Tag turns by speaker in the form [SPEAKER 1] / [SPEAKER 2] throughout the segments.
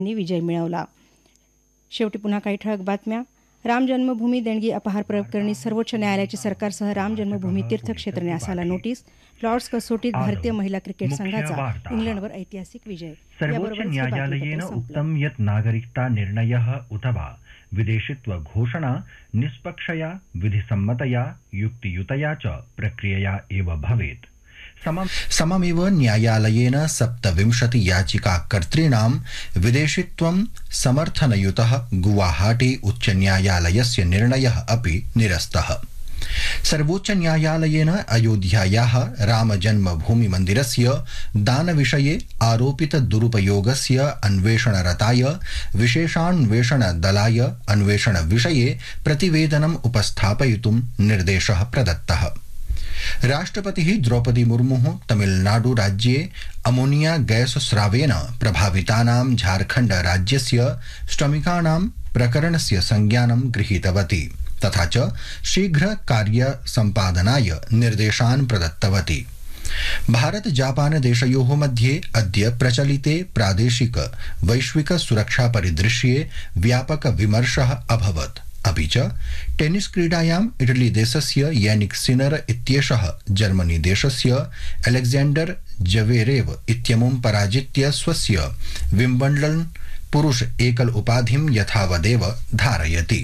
[SPEAKER 1] विजय मिळवला. शेवटी पुन्हा काही ठळक बातम्या. राम जन्मभूमी देणगी अपहार प्रकरणी सर्वोच्च न्यायालयाची सरकारसह राम जन्मभूमी तीर्थक्षेत्र न्यासाला नोटीस. लॉर्ड्स कसोटीत भारतीय महिला क्रिकेट संघाचा इंग्लंडवर ऐतिहासिक विजय.
[SPEAKER 2] सर्वोच्च न्यायालयेन उक्तं यत् नागरिकता निर्णयः अथवा विदेशित्व घोषणा निष्पक्षया विधिसम्मतया युक्तियुतया च प्रक्रियया एव भवेत्. सममेव न्यायालयेन 27 याचिकाकर्तॄणां विदेशित्वं समर्थनयुतः गुवाहाटी उच्चन्यायालयस्य निर्णयः अपि निरस्तः. सर्वोच्च न्यायालयेन अयोध्यायाः रामजन्मभूमि मन्दिरस्य दानविषये आरोपित दुरुपयोगस्य अन्वेषणरताय विशेषान्वेषणदलाय अन्वेषणविषये प्रतिवेदनम् उपस्थापयितुं निर्देशः प्रदत्तः. राष्ट्रपतिः द्रौपदी मुर्मुः तमिलनाडु राज्ये अमोनिया गैस स्रावेन प्रभावितानां झारखण्ड राज्यस्य श्रमिकाणां प्रकरणस्य संज्ञानं गृहीतवती तथा च शीघ्र कार्य सम्पादनाय निर्देशान् प्रदत्तवती. भारत जापान देशयोः मध्ये अद्य प्रचलिते प्रादेशिक वैश्विक सुरक्षा परिदृश्ये व्यापक विमर्शः अभवत्. अपि च टेनिस क्रीडायाम् इटली देशस्य यानिक सिनर इत्येषः जर्मनी देशस्य अलेक्जेंडर जवेरेव इत्यमुं पराजित्य स्वस्य विम्बल्डन् पुरुष एकल उपाधिं यथावदेव धारयति.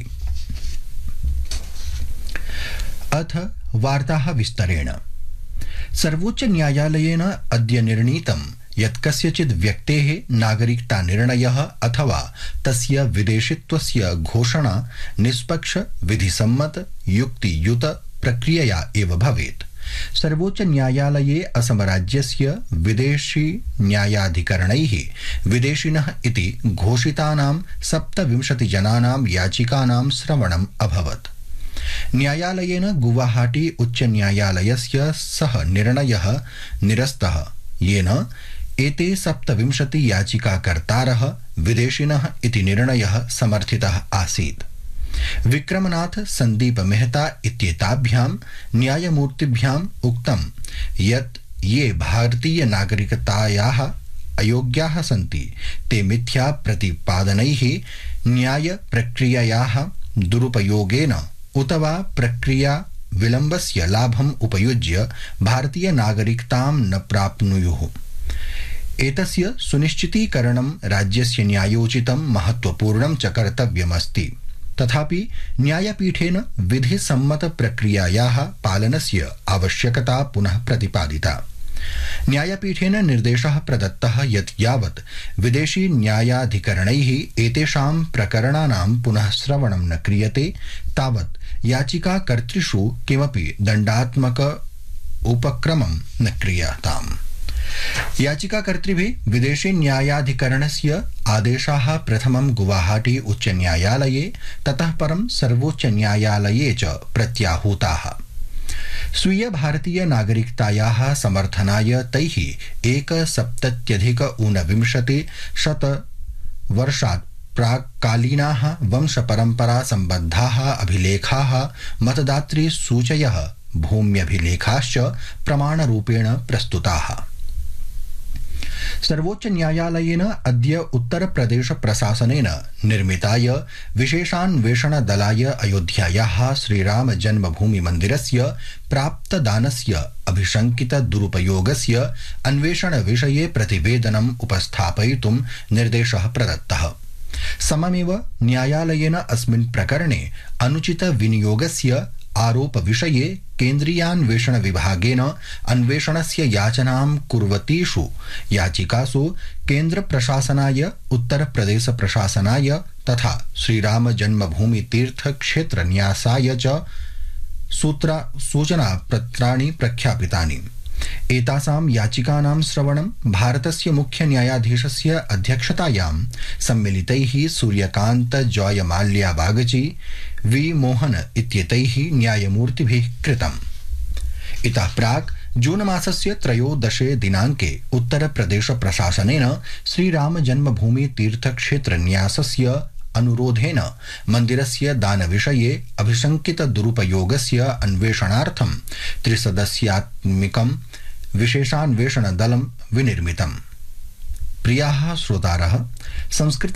[SPEAKER 2] अथ वार्ताः विस्तरेण. सर्वोच्च न्यायालयेन अद्य निर्णीतं यत् कस्यचित् व्यक्तेः नागरिकता निर्णयः अथवा तस्य विदेशित्वस्य घोषणा निष्पक्ष विधिसम्मत युक्तियुत प्रक्रियया एव भवेत्. सर्वोच्च न्यायालये असम राज्यस्य विदेशी न्यायाधिकरणैः विदेशिनः इति घोषितानां 27 जनानां याचिकानां श्रवणम् अभवत्. न्यायालयेन गुवाहाटी उच्च न्यायालयस्य सः निर्णयः निरस्तः येन एते 27 याचिकाकर्तारः विदेशिनः इति निर्णयः समर्थितः आसीत्. विक्रमनाथ संदीप मेहता इत्येताभ्यां न्यायमूर्तिभ्याम् उक्तं यत् ये भारतीय नागरिकतायाः अयोग्याः सन्ति ते मिथ्या प्रतिपादनैः न्याय प्रक्रियायाः दुरुपयोगेन उत वा प्रक्रिया विलम्बस्य लाभम् उपयुज्य भारतीय नागरिकतां न प्राप्नुयुः. एतस्य सुनिश्चितीकरणं राज्यस्य न्यायोचितं महत्वपूर्णं च कर्तव्यमस्ति. तथापि न्यायपीठेन विधिसम्मत प्रक्रियायाः पालनस्य आवश्यकता पुनः प्रतिपादिता. न्यायपीठेन निर्देशः प्रदत्तः यत् यावत् विदेशी न्यायाधिकरणैः एतेषां प्रकरणानां पुनः श्रवणं न क्रियते तावत् याचिकाकर्तृषु किमपि दण्डात्मक उपक्रमं न क्रियताम्. याचिकाकर्तृभिः विदेशी न्यायाधिकरणस्य आदेशाः प्रथमं गुवाहाटी उच्च न्यायालये ततः परं सर्वोच्च न्यायालये च प्रत्याहूताः. स्वीय भारतीय नागरिकतायाः समर्थनाय तैः 1,70,000 वर्षात् प्राक्कालीनाः वंशपरम्परा सम्बद्धाः अभिलेखाः मतदातृ सूचयः भूम्यभिलेखाश्च प्रमाणरूपेण प्रस्तुताः. सर्वोच्च न्यायालयेन अद्य उत्तर प्रदेश प्रशासनेन निर्मिताय विशेषान्वेषण दलाय अयोध्यायाः श्रीराम जन्मभूमि मन्दिरस्य प्राप्तदानस्य अभिशंकित दुरुपयोगस्य अन्वेषण विषये प्रतिवेदनम् उपस्थापयितुं निर्देशः प्रदत्तः. सममेव न्यायालयेन अस्मिन् प्रकरणे अनुचित विनियोगस्य आरोप विषये केन्द्रीयान्वेषण विभागेन अन्वेषणस्य याचनां कुर्वतीषु याचिकासु केन्द्र प्रशासनाय उत्तर प्रदेश प्रशासनाय तथा श्रीराम जन्मभूमि तीर्थ क्षेत्र न्यासाय च सूचनापत्राणि प्रख्यापितानि. एतासां याचिकानां श्रवणं भारतस्य मुख्य न्यायाधीशस्य अध्यक्षतायां सम्मिलितैः सूर्यकान्त जॉय माल्या बागची वी मोहन इत्येतैः न्यायमूर्तिभिः कृतम्. इतः प्राक् जून मासस्य 13 दिनाङ्के उत्तर प्रदेश प्रशासनेन श्रीराम जन्मभूमि तीर्थक्षेत्र न्यासस्य अनुरोधेन मन्दिरस्य दानविषये अभिशंकित दुरुपयोगस्य अन्वेषणार्थं 3 सदस्यात्मिकं विशेषान्वेषण दलं विनिर्मितम्. प्रियाः श्रोतारः संस्कृत